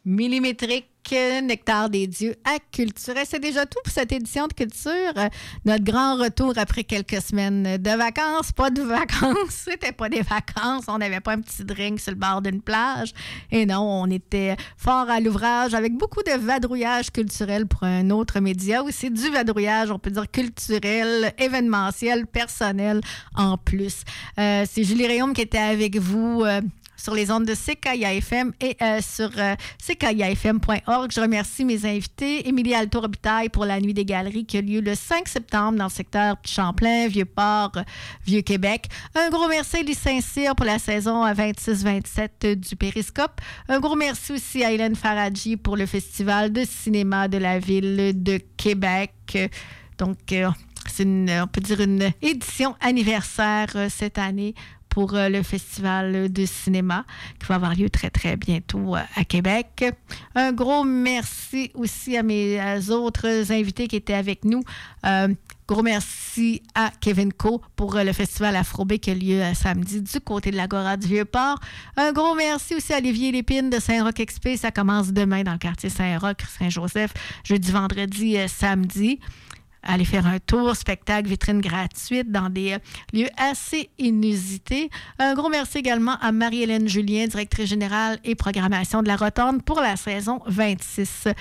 millimétrique. Nectar des dieux à Culture. Et c'est déjà tout pour cette édition de Culture. Notre grand retour après quelques semaines de vacances. Pas de vacances. C'était pas des vacances. On n'avait pas un petit drink sur le bord d'une plage. Et non, on était fort à l'ouvrage avec beaucoup de vadrouillage culturel pour un autre média. Aussi du vadrouillage, on peut dire culturel, événementiel, personnel en plus. C'est Julie Réaume qui était avec vous sur les ondes de CKIA FM et sur ckiafm.org. Je remercie mes invités. Émilie Alto-Robitaille pour la Nuit des Galeries qui a lieu le 5 septembre dans le secteur Champlain, Vieux-Port, Vieux-Québec. Un gros merci à Élie Saint-Cyr pour la saison 26-27 du Périscope. Un gros merci aussi à Hélène Faradji pour le Festival de cinéma de la Ville de Québec. Donc, c'est on peut dire une édition anniversaire cette année pour le Festival de cinéma qui va avoir lieu très, très bientôt à Québec. Un gros merci aussi à mes autres invités qui étaient avec nous. Gros merci à Kevin Co pour le Festival Afro-B qui a lieu samedi du côté de l'Agora du Vieux-Port. Un gros merci aussi à Olivier Lépine de Saint-Roch-XP. Ça commence demain dans le quartier Saint-Roch, Saint-Joseph, jeudi, vendredi, samedi. Aller faire un tour, spectacle, vitrine gratuite dans des lieux assez inusités. Un gros merci également à Marie-Hélène Julien, directrice générale et programmation de la Rotonde pour la saison 26-27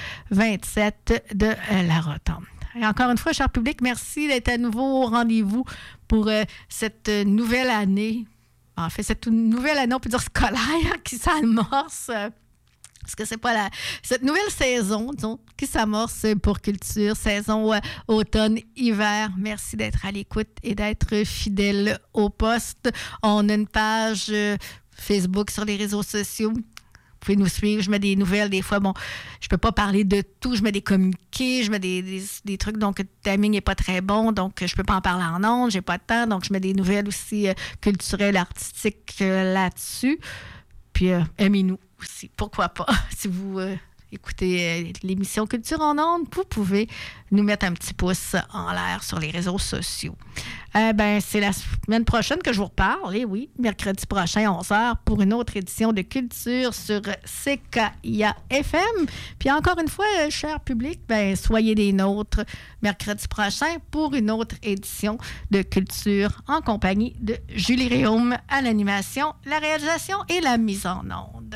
de la Rotonde. Et encore une fois, cher public, merci d'être à nouveau au rendez-vous pour cette nouvelle année. En fait, cette nouvelle année, on peut dire scolaire, qui s'amorce. Parce que c'est pas cette nouvelle saison, disons, qui s'amorce pour Culture, saison automne-hiver. Merci d'être à l'écoute et d'être fidèle au poste. On a une page Facebook sur les réseaux sociaux. Vous pouvez nous suivre. Je mets des nouvelles. Des fois, bon, je peux pas parler de tout. Je mets des communiqués, je mets des trucs, donc le timing n'est pas très bon, donc je peux pas en parler en ondes. J'ai pas de temps, donc je mets des nouvelles aussi culturelles, artistiques là-dessus. Puis aimez-nous aussi, pourquoi pas. Si vous écoutez l'émission Culture en ondes, vous pouvez nous mettre un petit pouce en l'air sur les réseaux sociaux. C'est la semaine prochaine que je vous reparle, et oui, mercredi prochain, 11h, pour une autre édition de Culture sur CKIA FM. Puis encore une fois, cher public, soyez des nôtres mercredi prochain pour une autre édition de Culture en compagnie de Julie Réaume à l'animation, la réalisation et la mise en onde.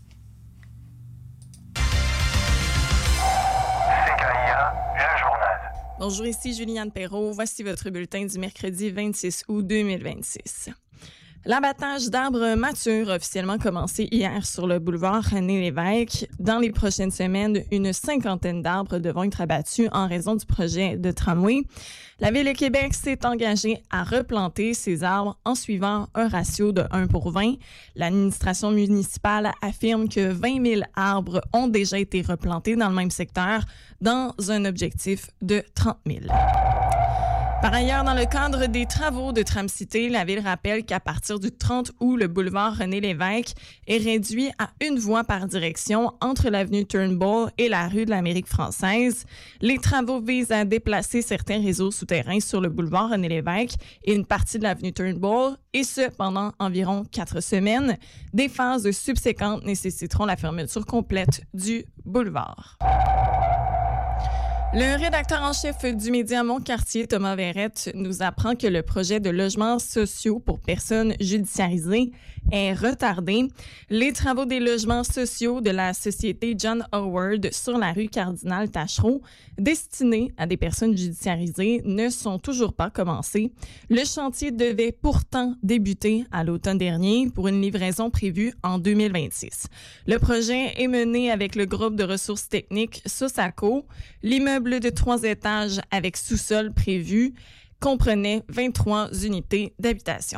Le journal. Bonjour, ici Juliane Perrault. Voici votre bulletin du mercredi 26 août 2026. L'abattage d'arbres matures a officiellement commencé hier sur le boulevard René-Lévesque. Dans les prochaines semaines, une cinquantaine d'arbres devront être abattus en raison du projet de tramway. La Ville de Québec s'est engagée à replanter ces arbres en suivant un ratio de 1:20. L'administration municipale affirme que 20 000 arbres ont déjà été replantés dans le même secteur dans un objectif de 30 000. Par ailleurs, dans le cadre des travaux de Tramcité, la Ville rappelle qu'à partir du 30 août, le boulevard René-Lévesque est réduit à une voie par direction entre l'avenue Turnbull et la rue de l'Amérique française. Les travaux visent à déplacer certains réseaux souterrains sur le boulevard René-Lévesque et une partie de l'avenue Turnbull, et ce, pendant environ 4 semaines. Des phases subséquentes nécessiteront la fermeture complète du boulevard. Le rédacteur en chef du média Mon-Quartier, Thomas Verrette, nous apprend que le projet de logements sociaux pour personnes judiciarisées est retardé. Les travaux des logements sociaux de la société John Howard sur la rue Cardinal-Taschereau, destinés à des personnes judiciarisées, ne sont toujours pas commencés. Le chantier devait pourtant débuter à l'automne dernier pour une livraison prévue en 2026. Le projet est mené avec le groupe de ressources techniques Sosaco. L'immeuble de 3 étages avec sous-sol prévu comprenait 23 unités d'habitation.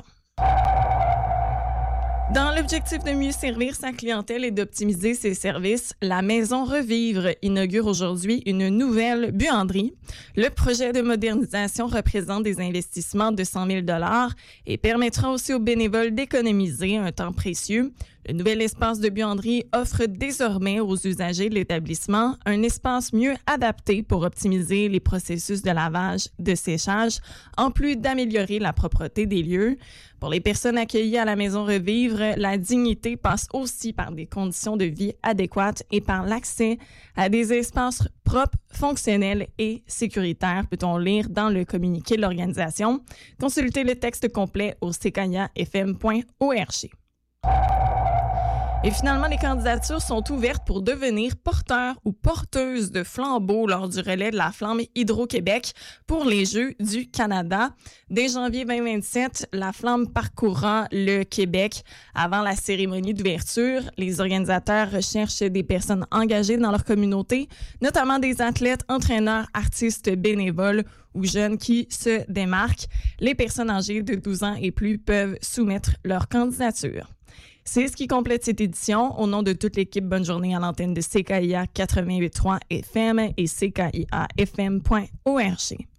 Dans l'objectif de mieux servir sa clientèle et d'optimiser ses services, la Maison Revivre inaugure aujourd'hui une nouvelle buanderie. Le projet de modernisation représente des investissements de 100 000 $ et permettra aussi aux bénévoles d'économiser un temps précieux. Le nouvel espace de buanderie offre désormais aux usagers de l'établissement un espace mieux adapté pour optimiser les processus de lavage, de séchage, en plus d'améliorer la propreté des lieux. Pour les personnes accueillies à la Maison Revivre, la dignité passe aussi par des conditions de vie adéquates et par l'accès à des espaces propres, fonctionnels et sécuritaires, peut-on lire dans le communiqué de l'organisation. Consultez le texte complet au ckayafm.org. Et finalement, les candidatures sont ouvertes pour devenir porteur ou porteuse de flambeau lors du relais de la flamme Hydro-Québec pour les Jeux du Canada. Dès janvier 2027, la flamme parcourra le Québec avant la cérémonie d'ouverture. Les organisateurs recherchent des personnes engagées dans leur communauté, notamment des athlètes, entraîneurs, artistes, bénévoles ou jeunes qui se démarquent. Les personnes âgées de 12 ans et plus peuvent soumettre leur candidature. C'est ce qui complète cette édition. Au nom de toute l'équipe, bonne journée à l'antenne de CKIA 88.3 FM et CKIAFM.org.